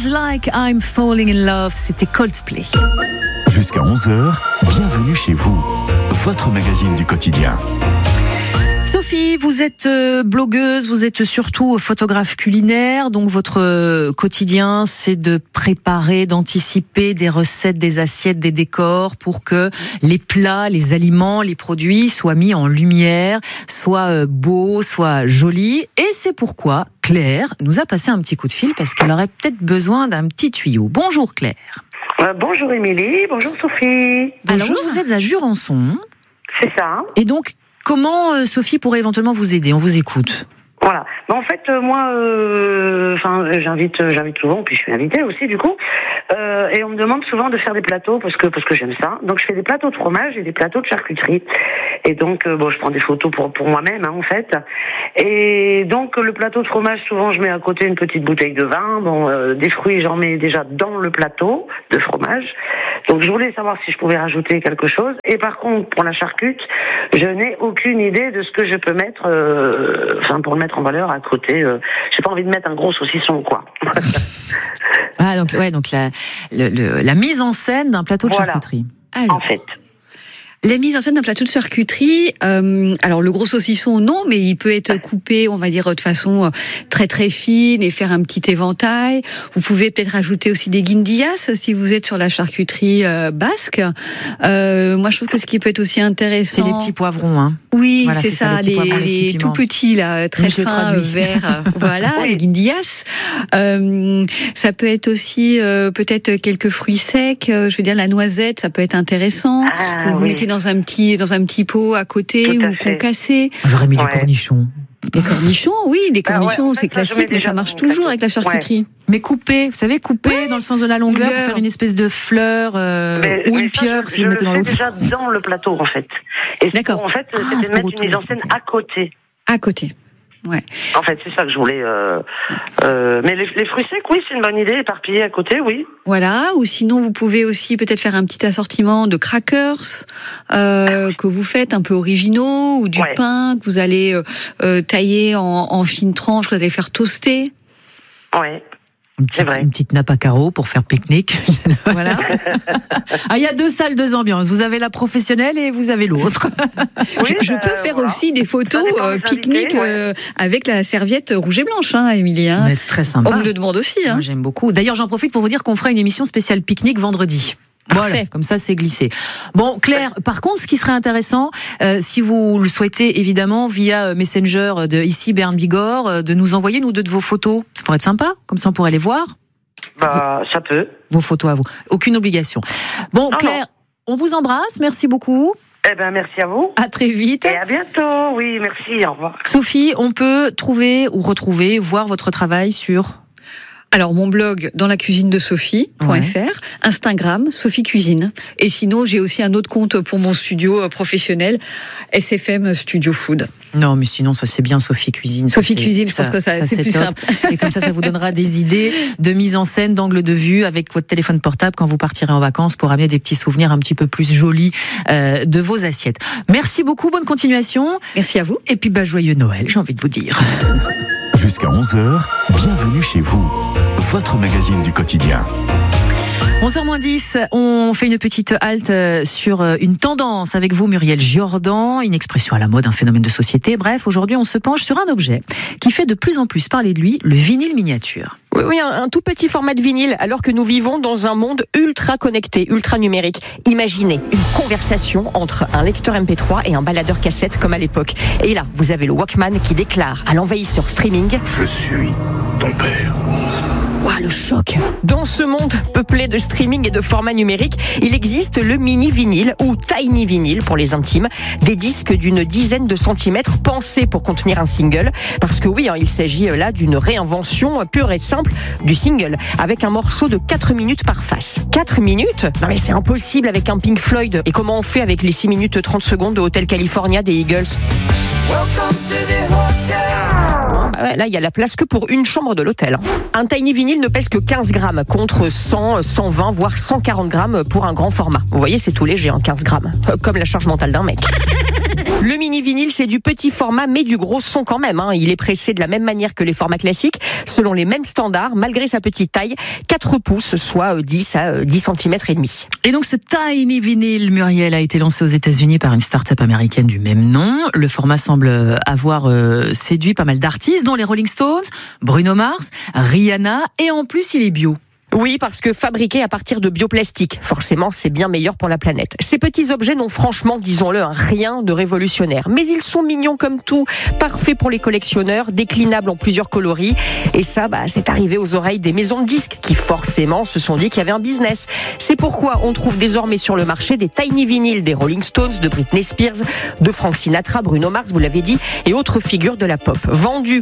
Like I'm Falling in Love, c'était Coldplay. Jusqu'à 11h, bienvenue chez vous, votre magazine du quotidien. Sophie, vous êtes blogueuse, vous êtes surtout photographe culinaire, donc votre quotidien, c'est de préparer, d'anticiper des recettes, des assiettes, des décors pour que les plats, les aliments, les produits soient mis en lumière, soient beaux, soient jolis. Et c'est pourquoi Claire nous a passé un petit coup de fil parce qu'elle aurait peut-être besoin d'un petit tuyau. Bonjour Claire. Bonjour Émilie, bonjour Sophie. Alors vous êtes à Jurançon. C'est ça. Et donc, comment Sophie pourrait éventuellement vous aider ? On vous écoute. Voilà. En fait, moi, j'invite souvent, puis je suis invitée aussi du coup, et on me demande souvent de faire des plateaux parce que j'aime ça. Donc je fais des plateaux de fromage et des plateaux de charcuterie. Et donc je prends des photos pour moi-même en fait. Et donc le plateau de fromage, souvent je mets à côté une petite bouteille de vin. Des fruits, j'en mets déjà dans le plateau de fromage. Donc je voulais savoir si je pouvais rajouter quelque chose. Et par contre, pour la charcute, je n'ai aucune idée de ce que je peux mettre, pour le mettre en valeur à côté. J'ai pas envie de mettre un gros saucisson, quoi. Donc la mise en scène d'un plateau de charcuterie. En fait. La mise en scène d'un plateau de charcuterie, alors le gros saucisson, non, mais il peut être coupé, on va dire, de façon très très fine et faire un petit éventail. Vous pouvez peut-être ajouter aussi des guindillas si vous êtes sur la charcuterie basque. Moi, je trouve que ce qui peut être aussi intéressant... C'est les petits poivrons, hein. Oui, voilà, c'est ça, les tout petits, là, très fins, verts. Voilà, les guindillas. Ça peut être aussi peut-être quelques fruits secs. Je veux dire, la noisette, ça peut être intéressant. Vous mettez dans un petit pot à côté ou concassé. J'aurais mis du cornichon. Des cornichons, oui, des cornichons, c'est classique, mais ça marche toujours avec la charcuterie. Mais couper, vous savez, couper dans le sens de la longueur pour faire une espèce de fleur ou une pieuvre si vous mettez dans l'autre. Je le fais déjà dans le plateau, en fait. Et d'accord. En fait, c'était de mettre une mise en scène à côté. À côté. Ouais. En fait, c'est ça que je voulais. Mais les fruits secs, oui, c'est une bonne idée. Éparpillés à côté, oui. Voilà. Ou sinon, vous pouvez aussi peut-être faire un petit assortiment de crackers que vous faites un peu originaux, ou du pain que vous allez tailler en fines tranches, que vous allez faire toaster. Ouais. Une petite nappe à carreaux pour faire pique-nique. Voilà. Il y a deux salles, deux ambiances. Vous avez la professionnelle et vous avez l'autre. Oui, je peux faire aussi des photos pique-nique avec la serviette rouge et blanche, Émilie. Mais très sympa. On me le demande aussi. Moi, j'aime beaucoup. D'ailleurs, j'en profite pour vous dire qu'on fera une émission spéciale pique-nique vendredi. Voilà, comme ça c'est glissé. Bon, Claire, par contre, ce qui serait intéressant, si vous le souhaitez évidemment via Messenger de ici Berne Bigorre, de nous envoyer nous deux de vos photos. Ça pourrait être sympa, comme ça on pourrait les voir. Ça peut. Vos photos à vous. Aucune obligation. Bon, Claire, on vous embrasse, merci beaucoup. Merci à vous. À très vite. Et à bientôt. Oui, merci, au revoir. Sophie, on peut trouver ou retrouver, voir votre travail sur... Alors, mon blog dans la cuisine de Sophie.fr, Instagram, Sophie Cuisine. Et sinon, j'ai aussi un autre compte pour mon studio professionnel, SFM Studio Food. Non, mais sinon, ça c'est bien Sophie Cuisine. Sophie Cuisine, je pense que ça c'est plus simple. Et comme ça vous donnera des idées de mise en scène, d'angle de vue avec votre téléphone portable quand vous partirez en vacances pour amener des petits souvenirs un petit peu plus jolis de vos assiettes. Merci beaucoup, bonne continuation. Merci à vous. Et puis, joyeux Noël, j'ai envie de vous dire. Jusqu'à 11h, bienvenue chez vous, votre magazine du quotidien. 11h-10, on fait une petite halte sur une tendance avec vous, Muriel Jordan, une expression à la mode, un phénomène de société. Bref, aujourd'hui, on se penche sur un objet qui fait de plus en plus parler de lui, le vinyle miniature. Oui, un tout petit format de vinyle, alors que nous vivons dans un monde ultra connecté, ultra numérique. Imaginez une conversation entre un lecteur MP3 et un baladeur cassette comme à l'époque. Et là, vous avez le Walkman qui déclare à l'envahisseur streaming: je suis ton père. Ouah, le choc. Dans ce monde peuplé de streaming et de formats numériques, il existe le mini vinyle ou tiny vinyle pour les intimes, des disques d'une dizaine de centimètres pensés pour contenir un single, parce que oui, il s'agit là d'une réinvention pure et simple du single, avec un morceau de 4 minutes par face. 4 minutes ? Non mais c'est impossible avec un Pink Floyd. Et comment on fait avec les 6 minutes 30 secondes de Hotel California des Eagles ? Welcome to the hotel. Là, il y a la place que pour une chambre de l'hôtel. Un tiny vinyle ne pèse que 15 grammes contre 100, 120, voire 140 grammes pour un grand format. Vous voyez, c'est tout léger, 15 grammes. Comme la charge mentale d'un mec. Le mini vinyle, c'est du petit format, mais du gros son quand même. Il est pressé de la même manière que les formats classiques, selon les mêmes standards, malgré sa petite taille, 4 pouces, soit 10 à 10 cm et demi. Et donc ce Tiny Vinyl, Muriel, a été lancé aux États-Unis par une start-up américaine du même nom. Le format semble avoir séduit pas mal d'artistes, dont les Rolling Stones, Bruno Mars, Rihanna, et en plus il est bio. Oui, parce que fabriqué à partir de bioplastique, forcément, c'est bien meilleur pour la planète. Ces petits objets n'ont franchement, disons-le, rien de révolutionnaire. Mais ils sont mignons comme tout, parfaits pour les collectionneurs, déclinables en plusieurs coloris. Et ça, c'est arrivé aux oreilles des maisons de disques qui, forcément, se sont dit qu'il y avait un business. C'est pourquoi on trouve désormais sur le marché des tiny vinyles des Rolling Stones, de Britney Spears, de Frank Sinatra, Bruno Mars, vous l'avez dit, et autres figures de la pop. Vendus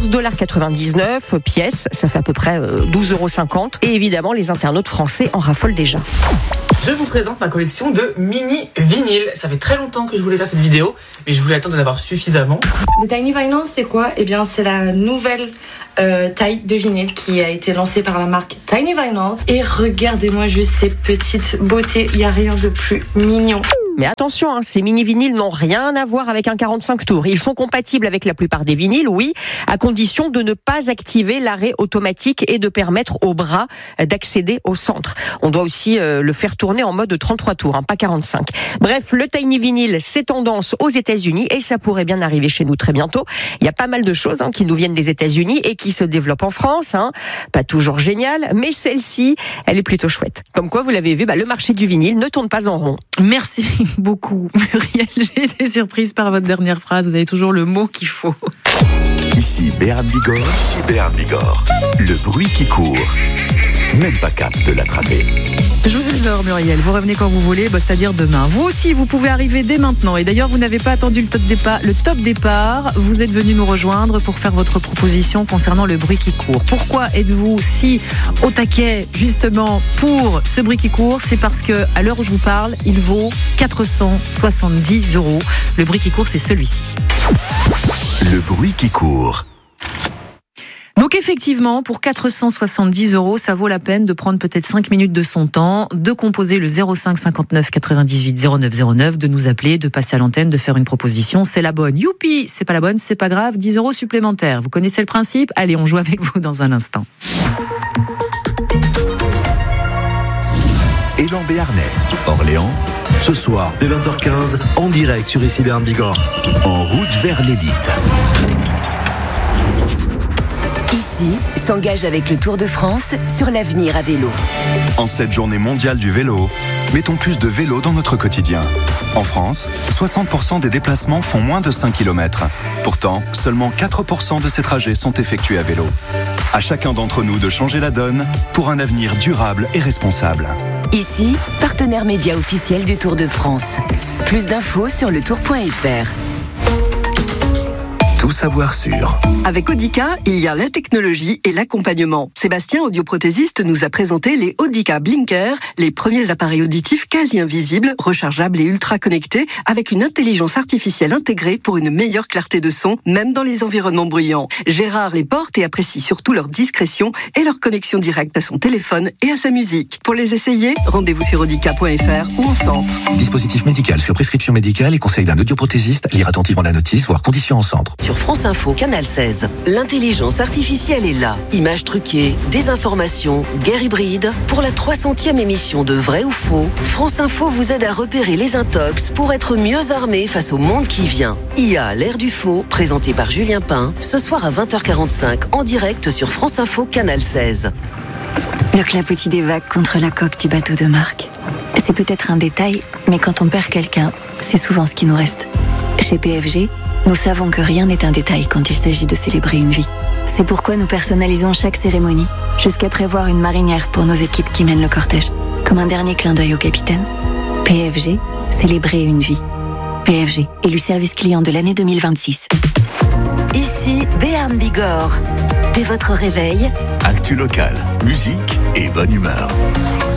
$14,99 pièce, ça fait à peu près 12,50 €. Et évidemment, les internautes français en raffolent déjà. Je vous présente ma collection de mini vinyles. Ça fait très longtemps que je voulais faire cette vidéo, mais je voulais attendre d'en avoir suffisamment. Le Tiny Vinyl, c'est quoi ? Eh bien, c'est la nouvelle taille de vinyle qui a été lancée par la marque Tiny Vinyl. Et regardez-moi juste ces petites beautés, il n'y a rien de plus mignon. Mais attention, ces mini-vinyles n'ont rien à voir avec un 45 tours. Ils sont compatibles avec la plupart des vinyles, oui, à condition de ne pas activer l'arrêt automatique et de permettre au bras d'accéder au centre. On doit aussi le faire tourner en mode 33 tours, pas 45. Bref, le tiny vinyl, c'est tendance aux États-Unis et ça pourrait bien arriver chez nous très bientôt. Il y a pas mal de choses qui nous viennent des États-Unis et qui se développent en France. Pas toujours génial, mais celle-ci, elle est plutôt chouette. Comme quoi, vous l'avez vu, le marché du vinyle ne tourne pas en rond. Merci beaucoup, Muriel. J'ai été surprise par votre dernière phrase. Vous avez toujours le mot qu'il faut. Ici Béarn Bigorre. Le bruit qui court. Même pas cap de l'attraper. Je vous adore, Muriel. Vous revenez quand vous voulez, c'est-à-dire demain. Vous aussi, vous pouvez arriver dès maintenant. Et d'ailleurs, vous n'avez pas attendu le top départ. Vous êtes venu nous rejoindre pour faire votre proposition concernant le bruit qui court. Pourquoi êtes-vous si au taquet, justement, pour ce bruit qui court ? C'est parce que, à l'heure où je vous parle, il vaut 470 €. Le bruit qui court, c'est celui-ci. Le bruit qui court. Donc effectivement, pour 470 €, ça vaut la peine de prendre peut-être 5 minutes de son temps, de composer le 05 59 98 09 09, de nous appeler, de passer à l'antenne, de faire une proposition. C'est la bonne. Youpi, c'est pas la bonne, c'est pas grave, 10 € supplémentaires. Vous connaissez le principe ? Allez, on joue avec vous dans un instant. Élan Béarnais, Orléans, ce soir dès 20h15, en direct sur ici Béarn Bigorre, en route vers l'élite. Ici, s'engage avec le Tour de France sur l'avenir à vélo. En cette journée mondiale du vélo, mettons plus de vélo dans notre quotidien. En France, 60% des déplacements font moins de 5 km. Pourtant, seulement 4% de ces trajets sont effectués à vélo. À chacun d'entre nous de changer la donne pour un avenir durable et responsable. Ici, partenaire média officiel du Tour de France. Plus d'infos sur letour.fr. Tout savoir sur. Avec Audica, il y a la technologie et l'accompagnement. Sébastien, audioprothésiste, nous a présenté les Audica Blinker, les premiers appareils auditifs quasi invisibles, rechargeables et ultra connectés, avec une intelligence artificielle intégrée pour une meilleure clarté de son, même dans les environnements bruyants. Gérard les porte et apprécie surtout leur discrétion et leur connexion directe à son téléphone et à sa musique. Pour les essayer, rendez-vous sur audica.fr ou en centre. Dispositif médical sur prescription médicale et conseil d'un audioprothésiste. Lire attentivement la notice, voire conditions en centre. Sur France Info, Canal 16, l'intelligence artificielle est là. Images truquées, désinformation, guerre hybride. Pour la 300e émission de Vrai ou Faux, France Info vous aide à repérer les intox pour être mieux armé face au monde qui vient. IA, l'ère du faux, présenté par Julien Pain, ce soir à 20h45 en direct sur France Info, Canal 16. Le clapotis des vagues contre la coque du bateau de Marc. C'est peut-être un détail, mais quand on perd quelqu'un, c'est souvent ce qui nous reste. Chez PFG, nous savons que rien n'est un détail quand il s'agit de célébrer une vie. C'est pourquoi nous personnalisons chaque cérémonie, jusqu'à prévoir une marinière pour nos équipes qui mènent le cortège, comme un dernier clin d'œil au capitaine. PFG, célébrer une vie. PFG, élu service client de l'année 2026. Ici, Béarn Bigorre. Dès votre réveil, Actu local, musique et bonne humeur.